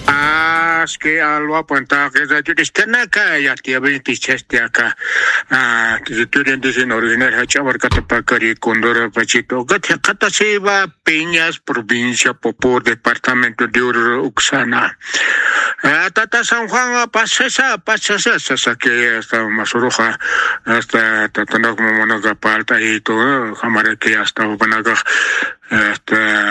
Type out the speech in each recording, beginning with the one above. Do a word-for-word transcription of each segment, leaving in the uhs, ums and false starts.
Ah, es que algo apunta que ya tú estás acá ya te habéis pichaste acá. Ah, que tú eres en original hachabar catapacari condora pachito. Gata kata se va Peñas, provincia Popor, departamento de Uxana. Ah, tata San Juan pasasa pasasa sasa que hasta Masuruja hasta tatana como monaga palta y todo, jamás que hasta Banaga hasta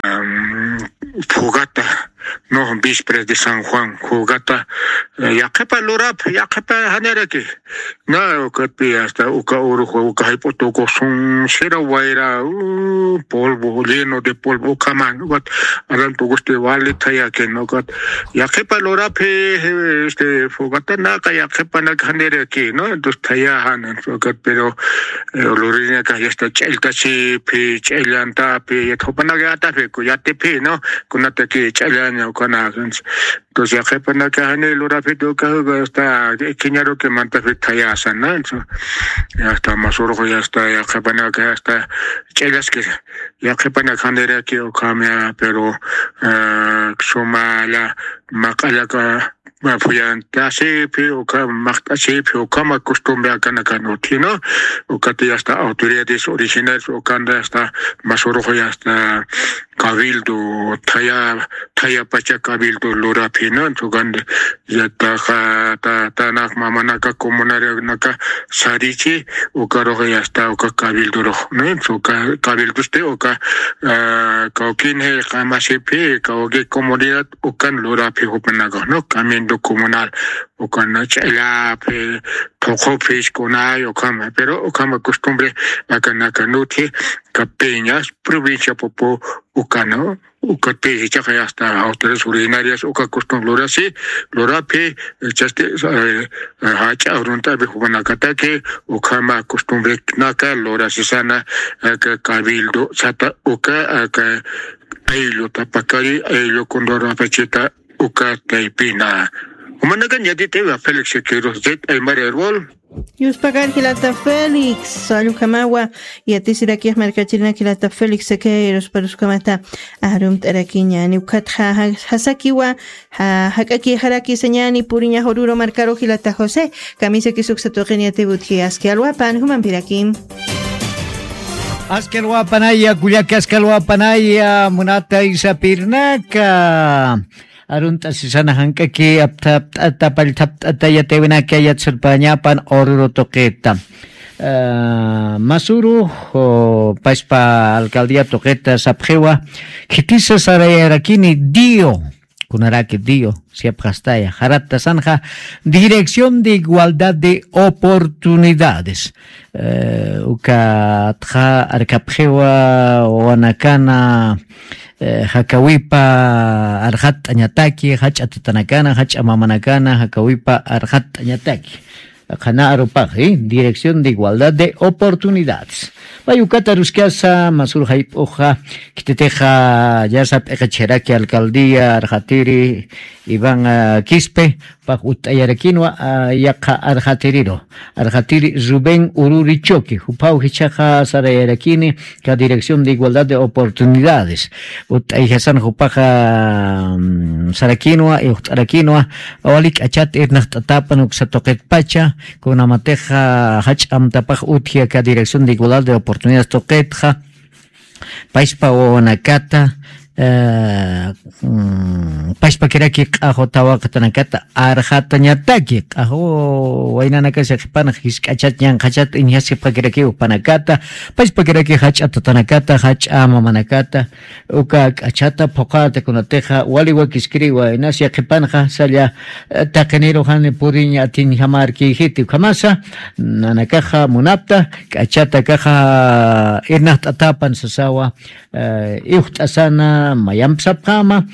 Fogata. No, vísperas de San Juan, Jugata, ya que para Lorap, ya que para Haneraki. No, que hasta Uca Urujo, Uca Hipotoco, son cera guaira, polvo, lleno de polvo, caman, what, Alan to guste vale, taya que no got. Ya que para Lorap, este, Fogata Naka, ya que para Haneraki, ¿no? Entonces taya Hanan, pero Lorina que ya está chelta, si, pi, chelanta, pi, ya topanagata, ya te pi, ¿no? Con ataque chelanta. Entonces ya que para que hane lo rápido que está quiñaro que manta fitaya sana ya está más orgo ya está ya que para que está chelas que ya que para que hane que o cambia pero suma la macala ka Mafuyan tasi pero que mactasi pero como costumbre acá na canotino o que ya está autoridades originales o que está más orgo ya está Cabildo, Taya, Taya Pacha Cabildo, Lura Pina, Tugande, Yataja, Tanak, Mamanaka, Comunaria, Naka, Sarichi, Ukaroga, Yasta, Oka Cabildo, no, so Cabildo, Oka, Kaukin, Kamasipi, Kaugi Comunidad, Ukan, Lura Pihopanaga, no, Camiendo Comunal, Ukan, Chela, Tojo Fish, Konai, Okama, pero Okama costumbre, Akanaka Nuti, Capeñas, provincia Popo, Ucano, Ucate, Chaca, hasta autores originarias, Uca costumbre así, Lorape, Chaste, Hacha, Urunta, Bejuanacataque, Ucama, costumbre Naka, Lora Sisana, Cabildo, Sata, Uca, Ailo Tapacari, Ailo Condora Pacheta, Uca, Taipina. Umanagan ya te va Félix Sequeiros, el Marerbol. Yus pagar Hilata Félix, Salu Kamawa, y a ti será que es Marcachina Hilata Félix Sequeiros, para su camata, Arum Teraquiña, Niukatha, Hasakiwa, Hakaki Haraki Señani, Puriña Horuro Marcaro Hilata José, Camisa que suxatoquenia te butjias, que alwapan, Human Pirakim. Askelwapanaya, Kuyaki Askelwapanaya, Munata Isapirnaka. Arunta sisana hanka ki apta apta pal tap ataya tevena ki ayat surpanyapan oruro toqueta. Masuru paispa alcaldía toqueta sapjewa kitisa sarayarakini dio kunaraki dio siapkastaya harata sanja Dirección de Igualdad de Oportunidades. Uka tja arkapjewa wanakana Hakawipa arhat anyataki, hach atatanakana, hach amamanakana, hakawipa arhat anyataki. Kana aropaje, Dirección de Igualdad de Oportunidades. Bayukata ruskiasa, masur haip oja, kiteteja, yasap ekacheraki alcaldía, arjatiri, Iván Quispe, Pajutayaraquinua, Yaka Arjatiriro, Arjatiri Rubén Ururi Choque, Jupau Hichaja Sarayarakini, la Dirección de Igualdad de Oportunidades, Utayasan Jupaja Saraquinua, Eutaraquinua, Olik Achat Ernastatapan, Uxatoquet Pacha, con Amateja Hach Amtapaj Utia, la Dirección de Igualdad de Oportunidades Toquetja, Paispa Onakata, Paispa kiraki ajo tawakatanakata arhatanyataki ajo wainanaka sekpana hiskachat yang hachat inyasi pakiraki upanakata paispa kiraki hachatatanakata hach amamanakata uka achata pokate kunateja waliwa kiskriwa inasia kipanja salya takeniro hane purinya tin hamarki hiti kamasa nanakaja munapta achata kaja irnat atapan sasawa ihtasana Mayam Sapkama,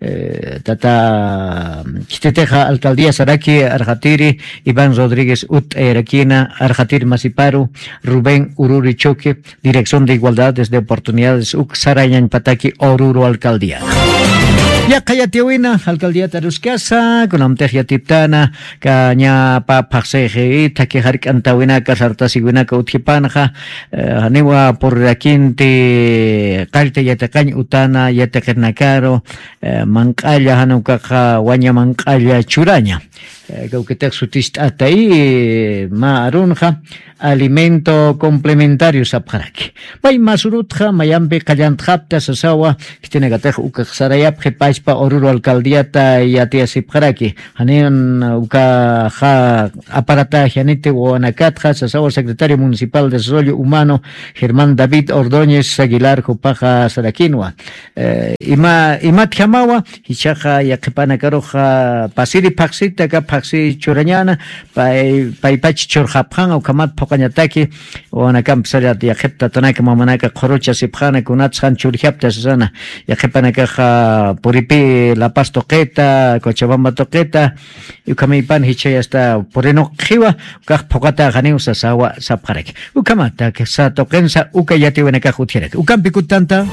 Tata Kiteteja, Alcaldía Saraki, Arjatiri, Iván Rodríguez Ut Eraquina, Arjatir Masiparu, Rubén Ururi Choque, Dirección de Igualdades de Oportunidades, Uk Sarayan Pataki, Oruro Alcaldía. Ya kayatiwina alcaldía Taruscasa kunamtej yatiptana kaña pa pakseje taki harik antawina kasarta siguna ka utkipanaja haniwa por rakinti qalte yatakañ utana yatakernakaro manqalla hanukaqa waña manqalla churaña gauketak sutist atai ma arunja alimento complementario sapjaraki pay masurutja mayampi qallantjapta sasawa kitinegatej ukaxarayap qipashpa oruro alcaldiata yatia sipjaraki hanin uka ja aparata janite wanakatja sasawa secretario municipal de desarrollo humano Germán David Ordóñez Aguilar Jupaja Sarakinwa ima imat jamawa hichaja yaqipanakaroja pasiri paxita ka paxi churañana pay paypach churjapjan o kamat poqañataki wanakam psariat yaqipta tanaka mamanaka qorocha sipjana kunatsjan churjapta sana yaqipanaka puripi La Paz toqueta Cochabamba toqueta ukamaipan hichaya hasta poreno qiwa kaq poqata ganiu sasawa sapjarek ukamata que sa toqensa ukayati wenaka jutierek ukampi kutanta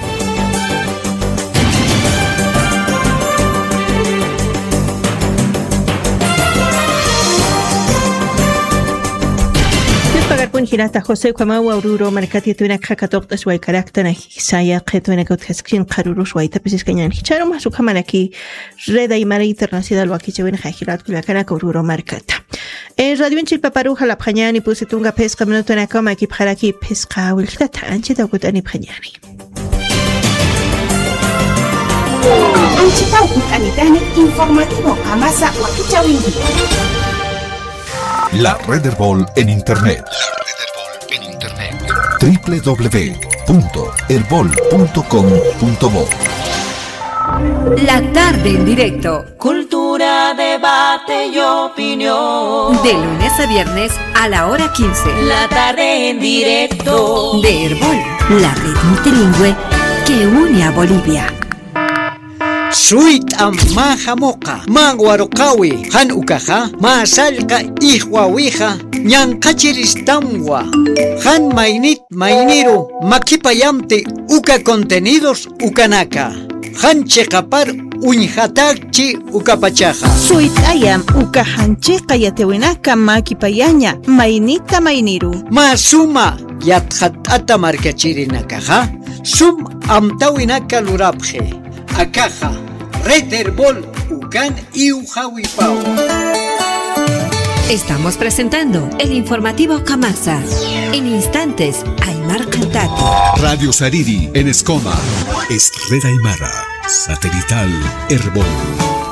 kun hirata José Kwamawa Oruro markati tuina khakatok aswai karakta na saya qetuina kaut khaskin qaruru swai tapisis kanyan hicharo masu kamanaki reda y mara internacional wakichewin khahirat kulakana Oruro markata en radio en chilpaparuja la phañani pusitunga pesca minuto na kama ki pharaki pesca wilkhata anchita kutani phañani anchita kutani tani informativo amasa wakichewin. La Red Herbol en Internet. La Red Herbol en Internet. doble u doble u doble u punto herbol punto com punto bo. La tarde en directo. Cultura, debate y opinión. De lunes a viernes a la hora quince. La tarde en directo. De Herbol, la red multilingüe que une a Bolivia. Suit amaja moca, manguarocawi, han ucaja, masalca ihhuawija, ñancachiristamwa, han mainit mainiro, maquipayamte, uca contenidos, ucanaka, han checapar, uñjatachi, ucapachaja. Suit ayam, uca hancheca yatewinaka, maquipayaña, mainita mainiru. Masuma, yatjatata marcachirinakaja, sum amtawinaka lurapje. Acaja, Red Herbol, Ucan y Ujawipao. Estamos presentando el informativo Camarsa. En instantes, Aymar Cantati. Radio Sariri en Escoma. Es Red Aymara. Satelital Herbol.